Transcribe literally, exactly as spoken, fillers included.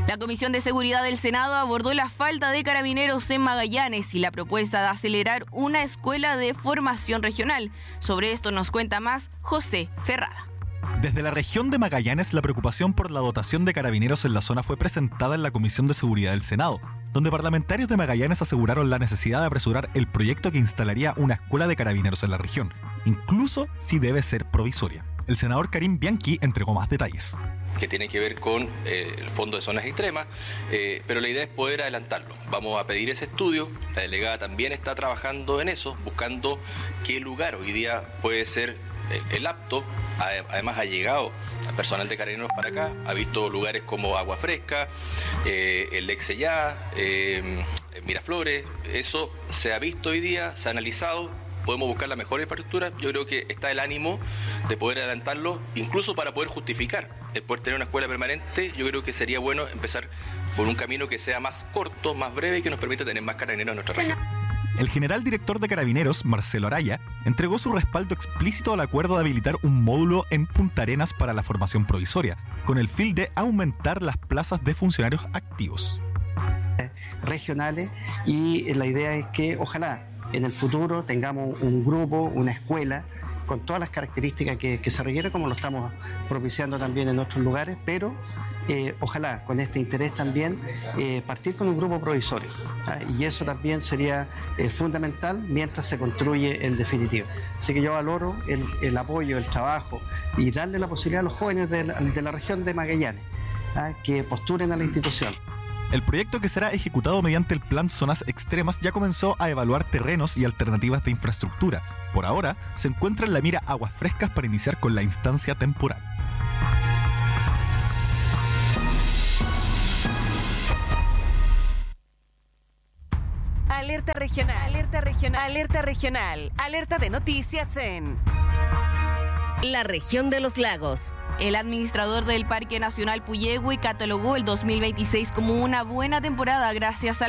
La Comisión de Seguridad del Senado abordó la falta de carabineros en Magallanes y la propuesta de acelerar una escuela de formación regional. Sobre esto nos cuenta más José Ferrada. Desde la región de Magallanes, la preocupación por la dotación de carabineros en la zona fue presentada en la Comisión de Seguridad del Senado, donde parlamentarios de Magallanes aseguraron la necesidad de apresurar el proyecto que instalaría una escuela de carabineros en la región, incluso si debe ser provisoria. El senador Karim Bianchi entregó más detalles. Que tiene que ver con eh, el Fondo de Zonas Extremas, eh, pero la idea es poder adelantarlo. Vamos a pedir ese estudio, la delegada también está trabajando en eso, buscando qué lugar hoy día puede ser el, el apto. Además ha llegado personal de Carabineros para acá, ha visto lugares como Agua Fresca, eh, el Exeyá, eh, Miraflores, eso se ha visto hoy día, se ha analizado. Podemos buscar la mejor infraestructura. Yo creo que está el ánimo de poder adelantarlo, incluso para poder justificar el poder tener una escuela permanente. Yo creo que sería bueno empezar por un camino que sea más corto, más breve y que nos permita tener más carabineros en nuestra región. El general director de Carabineros, Marcelo Araya, entregó su respaldo explícito al acuerdo de habilitar un módulo en Punta Arenas para la formación provisoria, con el fin de aumentar las plazas de funcionarios activos. Regionales, y la idea es que ojalá en el futuro tengamos un grupo, una escuela con todas las características que, que se requiere, como lo estamos propiciando también en otros lugares, pero eh, ojalá con este interés también eh, partir con un grupo provisorio, ¿ah? Y eso también sería eh, fundamental mientras se construye en definitiva. Así que yo valoro el, el apoyo, el trabajo y darle la posibilidad a los jóvenes de la, de la región de Magallanes, ¿ah? Que postulen a la institución. El proyecto, que será ejecutado mediante el Plan Zonas Extremas, ya comenzó a evaluar terrenos y alternativas de infraestructura. Por ahora, se encuentra en la mira Aguas Frescas para iniciar con la instancia temporal. Alerta regional, alerta regional, alerta regional, alerta de noticias en la región de los lagos. El administrador del Parque Nacional Puyehue catalogó el dos mil veintiséis como una buena temporada gracias a